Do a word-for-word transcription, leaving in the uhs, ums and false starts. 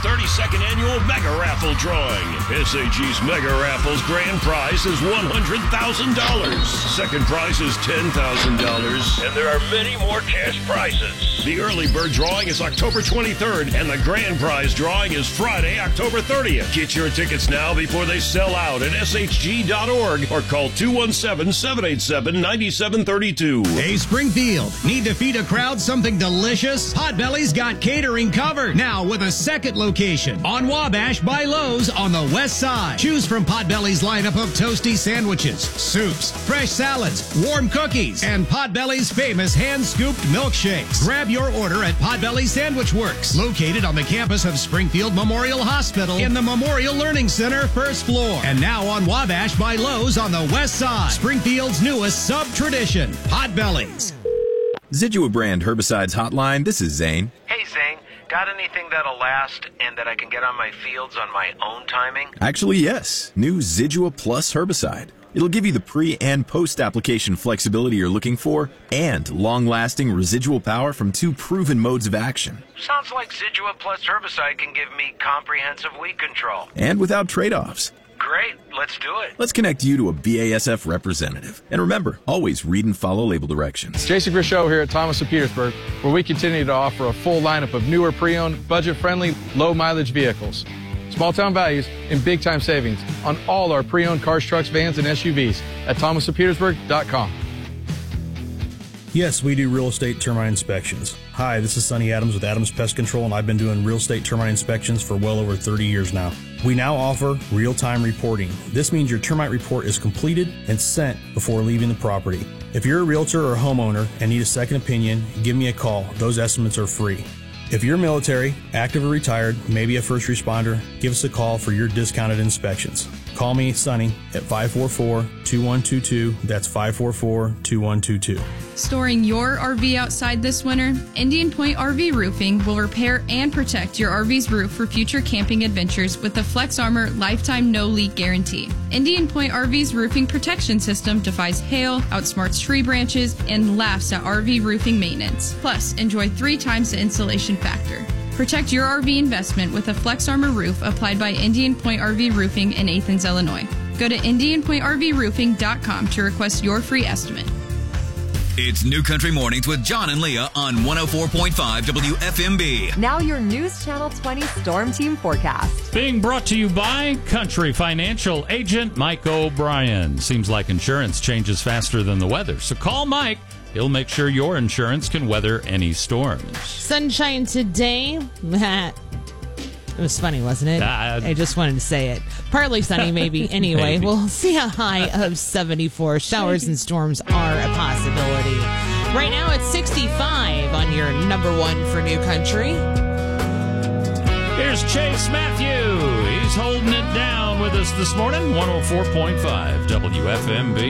thirty-second Annual Mega Raffle Drawing. S A G's Mega Raffle's grand prize is one hundred thousand dollars. Second prize is ten thousand dollars. And there are many more cash prizes. The early bird drawing is October twenty-third, and the grand prize drawing is Friday, October thirtieth. Get your tickets now before they sell out at S H G dot org or call two one seven, seven eight seven, nine seven three two. Hey, Springfield, need to feed a crowd something delicious? Potbelly's got catering covered. Now with a second location on Wabash by Lowe's on the west side. Choose from Potbelly's lineup of toasty sandwiches, soups, fresh salads, warm cookies, and Potbelly's famous hand-scooped milkshakes. Grab your order at Potbelly Sandwich Works, located on the campus of Springfield Memorial Hospital in the Memorial Learning Center, first floor. And now on Wabash by Lowe's on the west side. Springfield's newest sub-tradition, Potbelly's. Zidua brand herbicides hotline. This is Zane. Hey, Zane. Got anything that'll last and that I can get on my fields on my own timing? Actually, yes. New Zidua Plus herbicide. It'll give you the pre- and post-application flexibility you're looking for and long-lasting residual power from two proven modes of action. Sounds like Zidua Plus herbicide can give me comprehensive weed control. And without trade-offs. Great. Let's do it. Let's connect you to a B A S F representative. And remember, always read and follow label directions. Jason Grishow here at Thomas of Petersburg, where we continue to offer a full lineup of newer pre-owned, budget-friendly, low-mileage vehicles. Small-town values and big-time savings on all our pre-owned cars, trucks, vans, and S U Vs at thomas of petersburg dot com. Yes, we do real estate termite inspections. Hi, this is Sonny Adams with Adams Pest Control, and I've been doing real estate termite inspections for well over thirty years now. We now offer real-time reporting. This means your termite report is completed and sent before leaving the property. If you're a realtor or a homeowner and need a second opinion, give me a call. Those estimates are free. If you're military, active or retired, maybe a first responder, give us a call for your discounted inspections. Call me, Sonny, at five four four, two one two two. That's five four four, two one two two. Storing your R V outside this winter? Indian Point R V Roofing will repair and protect your R V's roof for future camping adventures with the Flex Armor Lifetime No Leak Guarantee. Indian Point R V's roofing protection system defies hail, outsmarts tree branches, and laughs at R V roofing maintenance. Plus, enjoy three times the insulation factor. Protect your R V investment with a Flex Armor roof applied by Indian Point R V Roofing in Athens, Illinois. Go to indian point r v roofing dot com to request your free estimate. It's New Country Mornings with John and Leah on one oh four point five W F M B. Now your News Channel twenty Storm Team forecast. Being brought to you by Country Financial Agent Mike O'Brien. Seems like insurance changes faster than the weather, so call Mike. He'll make sure your insurance can weather any storms. Sunshine today. It was funny, wasn't it? Uh, I just wanted to say it. Partly sunny, maybe. Anyway, maybe. We'll see a high of seventy-four. Showers and storms are a possibility. Right now, it's sixty-five on your number one for New Country. Here's Chase Matthew. He's holding it down with us this morning. one oh four point five W F M B.